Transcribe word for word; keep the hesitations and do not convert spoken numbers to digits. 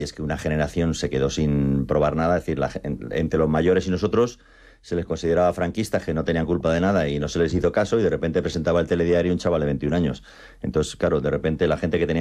Y es que una generación se quedó sin probar nada, es decir, la, entre los mayores y nosotros se les consideraba franquistas que no tenían culpa de nada y no se les hizo caso y de repente presentaba el telediario un chaval de veintiún años. Entonces, claro, de repente la gente que tenía